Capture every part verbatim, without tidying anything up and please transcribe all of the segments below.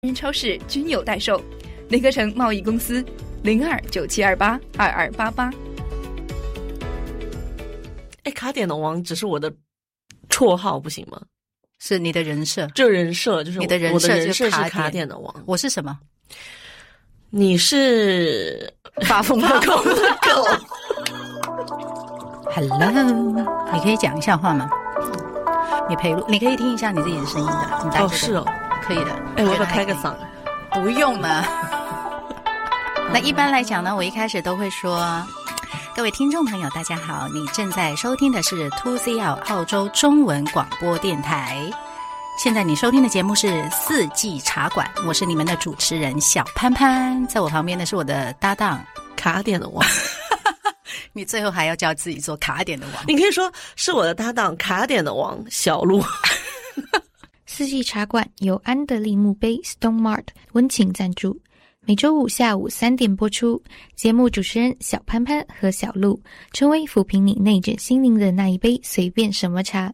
人超市均有代售。雷格城贸易公司零二九七二八二二八八。 哎，卡点的王只是我的绰号，不行吗？ 是你的人设， 这人设就是你的人设， 我的人设是卡卡点的王。 我是什么？ 你是发疯的狗的狗。 Hello， 你可以讲一下话吗？你陪录，你可以听一下你自己的声音的。你带哦，是哦， 可以的。 哎，我要不要开个嗓？ 不用了。那一般来讲呢，我一开始都会说，各位听众朋友大家好，你正在收听的是 two C L 澳洲中文广播电台。现在你收听的节目是四季茶馆，我是你们的主持人小潘潘，在我旁边的是我的搭档卡点的王。 你最后还要叫自己做卡点的王， 你可以说是我的搭档卡点的王小鹿。 四季茶馆由安德利墓碑 Stone Mart 温情赞助，每周五下午三点播出。节目主持人小潘潘和小鹿，成为抚平你内卷心灵的那一杯随便什么茶。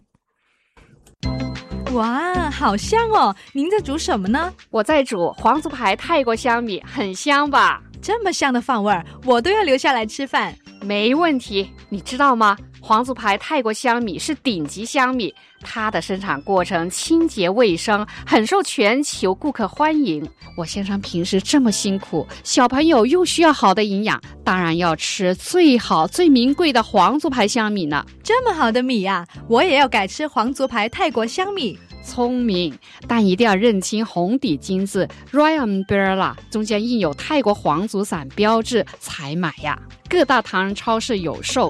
哇，好香哦！您在煮什么呢？ 我在煮皇族牌泰国香米，很香吧？ 这么香的饭味儿，我都要留下来吃饭。 没问题，你知道吗？皇族牌泰国香米是顶级香米，它的生产过程清洁卫生，很受全球顾客欢迎。我先生平时这么辛苦，小朋友又需要好的营养，当然要吃最好最名贵的皇族牌香米呢。 这么好的米啊，我也要改吃皇族牌泰国香米。 聪明，但一定要认清红底金字 Royal Umbrella 中间印有泰国皇族伞标志才买呀。各大唐人超市有售。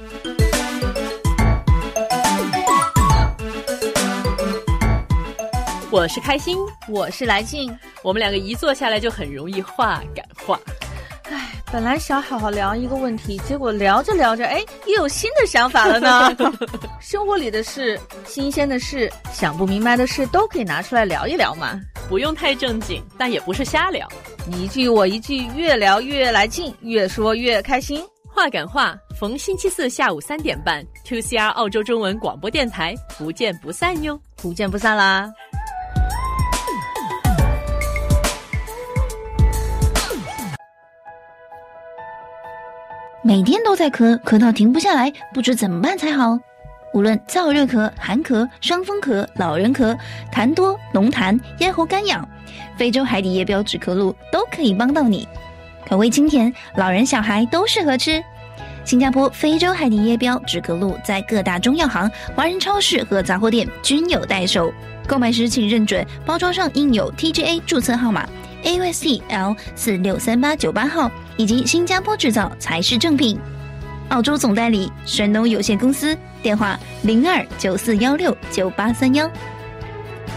我是开心， 我是来劲， 我们两个一坐下来就很容易话赶话。 唉，本来想好好聊一个问题，结果聊着聊着，哎，又有新的想法了呢。生活里的事、新鲜的事、想不明白的事，都可以拿出来聊一聊嘛。 不用太正经，但也不是瞎聊。 你一句我一句，越聊越来劲，越说越开心。 话赶话，逢星期四下午三点半 two C R 澳洲中文广播电台，不见不散哟， 不见不散啦。 每天都在咳，咳到停不下来，不知怎么办才好。无论燥热咳、寒咳、伤风咳、老人咳、痰多、浓痰、咽喉干痒，非洲海底叶标止咳露都可以帮到你。口味清甜，老人小孩都适合吃。新加坡非洲海底叶标止咳露在各大中药行、华人超市和杂货店均有代售。购买时请认准包装上印有 T G A 注册号码 A U S C L 四六三八九八号以及新加坡制造才是正品。澳洲总代理神农有限公司，电话零二九四幺六九八三幺